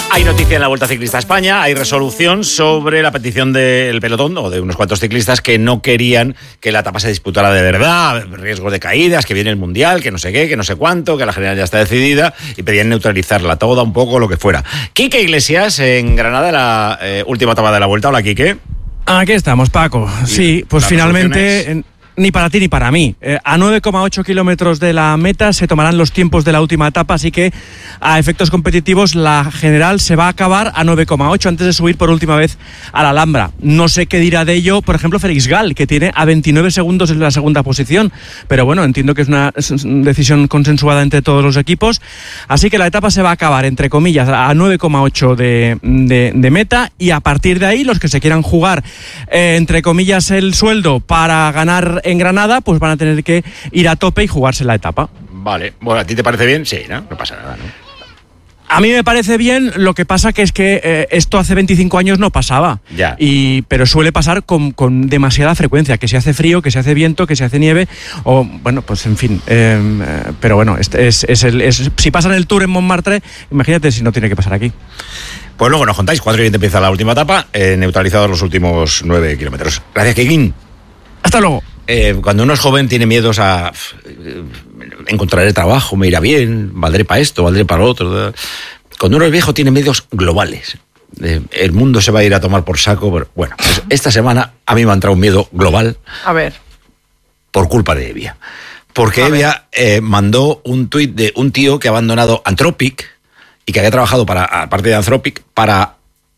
Hay noticia en la Vuelta Ciclista a España, hay resolución sobre la petición del pelotón o de unos cuantos ciclistas que no querían que la etapa se disputara de verdad, riesgos de caídas, que viene el Mundial, que no sé qué, que no sé cuánto, que la general ya está decidida y pedían neutralizarla toda, un poco, lo que fuera. Quique Iglesias en Granada, la última etapa de la Vuelta. Hola, Quique. Aquí estamos, Paco. Sí, pues finalmente... Ni para ti ni para mí. A 9,8 kilómetros de la meta se tomarán los tiempos de la última etapa, así que a efectos competitivos la general se va a acabar a 9,8 antes de subir por última vez a la Alhambra. No sé qué dirá de ello, por ejemplo, Félix Gal, que tiene a 29 segundos en la segunda posición, pero bueno, entiendo que es una decisión consensuada entre todos los equipos, así que la etapa se va a acabar, entre comillas, a 9,8 de meta, y a partir de ahí los que se quieran jugar, entre comillas, el sueldo para ganar en Granada, pues van a tener que ir a tope y jugarse la etapa. Vale, bueno, ¿a ti te parece bien? Sí, ¿no? No pasa nada, ¿no? A mí me parece bien, lo que pasa que es que esto hace 25 años no pasaba. Ya. Pero suele pasar con demasiada frecuencia, que se hace frío, que se hace viento, que se hace nieve, o bueno, pues en fin. Pero bueno, si pasa en el Tour en Montmartre, imagínate si no tiene que pasar aquí. Pues luego nos contáis, 4:20 empieza la última etapa, neutralizados los últimos 9 kilómetros. Gracias, Kikín. Hasta luego. Cuando uno es joven tiene miedos a encontraré trabajo, me irá bien, valdré para esto, valdré para lo otro. Cuando uno es viejo tiene miedos globales. El mundo se va a ir a tomar por saco. Pero, bueno, pues esta semana a mí me ha entrado un miedo global. A ver. Por culpa de Evia. Porque Evia mandó un tuit de un tío que ha abandonado Anthropic y que había trabajado para, aparte de Anthropic, para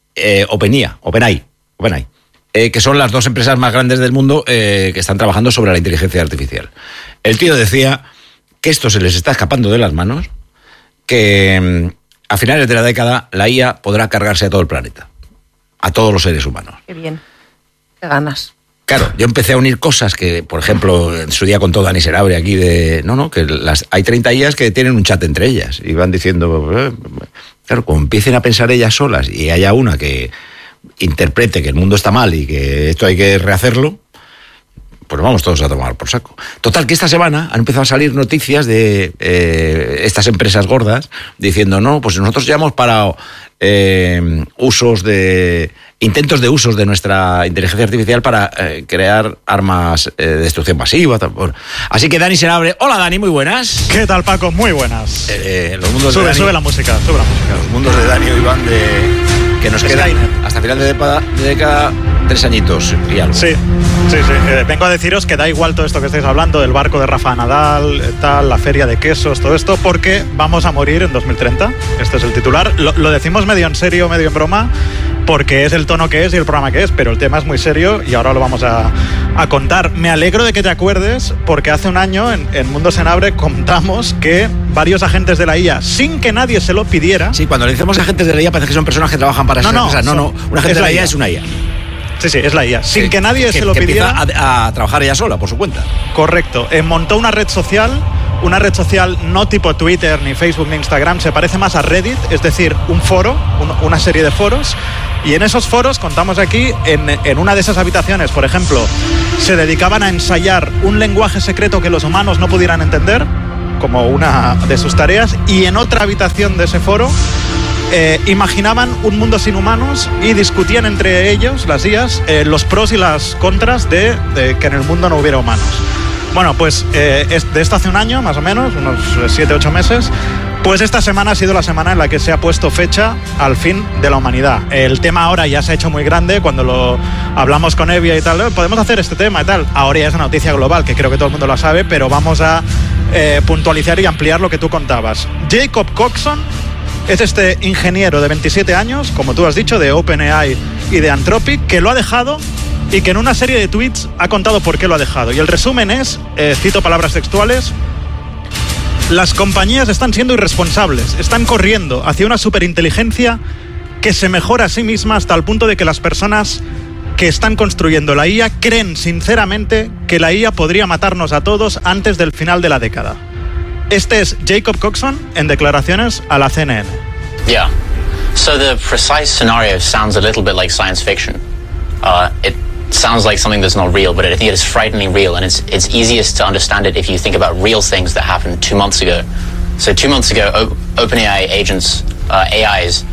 OpenAI. Que son las dos empresas más grandes del mundo que están trabajando sobre la inteligencia artificial. El tío decía que esto se les está escapando de las manos, que a finales de la década la IA podrá cargarse a todo el planeta, a todos los seres humanos. Qué bien, qué ganas. Claro, yo empecé a unir cosas que, por ejemplo, en su día contó Dani Senabre aquí que hay 30 IAs que tienen un chat entre ellas y van diciendo, claro, como empiecen a pensar ellas solas y haya una que interprete que el mundo está mal y que esto hay que rehacerlo, pues vamos todos a tomar por saco. Total, que esta semana han empezado a salir noticias de estas empresas gordas diciendo, no, pues nosotros ya hemos parado intentos de usos de nuestra inteligencia artificial para crear armas de destrucción masiva. Así que Dani Senabre, hola Dani, muy buenas. ¿Qué tal, Paco? Muy buenas. Los mundos de Dani, sube la música. Los mundos de Dani y Iván que nos quedan hasta final de década 3 añitos y algo. Sí. Vengo a deciros que da igual todo esto que estáis hablando, del barco de Rafa Nadal, la feria de quesos, todo esto, porque vamos a morir en 2030. Este es el titular. Lo decimos medio en serio, medio en broma, porque es el tono que es y el programa que es, pero el tema es muy serio y ahora lo vamos a contar. Me alegro de que te acuerdes, porque hace un año en Mundo Senabre contamos que varios agentes de la IA, sin que nadie se lo pidiera... Sí, cuando le decimos agentes de la IA parece que son personas que trabajan para esas empresas. No, un agente de la IA es una IA. Sí, es la IA. Sin que nadie se lo pidiera. Empieza a trabajar ella sola, por su cuenta. Correcto. Montó una red social no tipo Twitter, ni Facebook, ni Instagram, se parece más a Reddit, es decir, un foro, una serie de foros. Y en esos foros, contamos aquí, en una de esas habitaciones, por ejemplo, se dedicaban a ensayar un lenguaje secreto que los humanos no pudieran entender, como una de sus tareas, y en otra habitación de ese foro imaginaban un mundo sin humanos y discutían entre ellos, las IAs, los pros y las contras de que en el mundo no hubiera humanos. Bueno, pues de esto hace un año, más o menos, unos 7-8 meses, pues esta semana ha sido la semana en la que se ha puesto fecha al fin de la humanidad. El tema ahora ya se ha hecho muy grande, cuando lo hablamos con Evia y tal, podemos hacer este tema y tal. Ahora ya es una noticia global, que creo que todo el mundo la sabe, pero vamos a puntualizar y ampliar lo que tú contabas. Jacob Coxon es este ingeniero de 27 años, como tú has dicho, de OpenAI y de Anthropic, que lo ha dejado y que en una serie de tweets ha contado por qué lo ha dejado. Y el resumen es, cito palabras textuales: las compañías están siendo irresponsables, están corriendo hacia una superinteligencia que se mejora a sí misma hasta el punto de que las personas que están construyendo la IA creen sinceramente que la IA podría matarnos a todos antes del final de la década. Este es Jacob Coxon en declaraciones a la CNN. Yeah. So the precise scenario sounds a little bit like science fiction. It sounds like something that's not real, but I think it is frighteningly real, and it's easiest to understand it if you think about real things that happened 2 months ago. So 2 months ago, OpenAI agents, AIs,